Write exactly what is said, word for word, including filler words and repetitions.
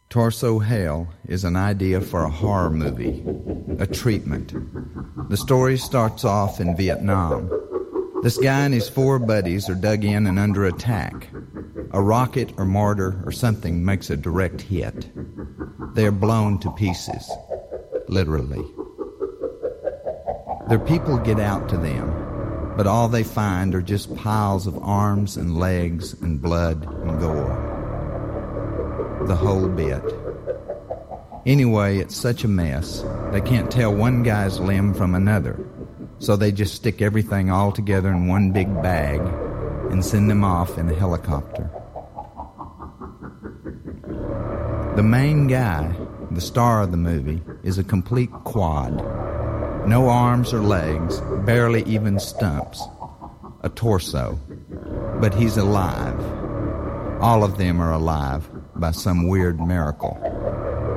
Torso Hell is an idea for a horror movie, a treatment. The story starts off in Vietnam. This guy and his four buddies are dug in and under attack. A rocket or mortar or something makes a direct hit. They are blown to pieces, literally. Their people get out to them, but all they find are just piles of arms and legs and blood and gore. The whole bit. Anyway, it's such a mess, they can't tell one guy's limb from another, so they just stick everything all together in one big bag and send them off in a helicopter. The main guy, the star of the movie, is a complete quad. No arms or legs, barely even stumps. A torso. But he's alive. All of them are alive by some weird miracle.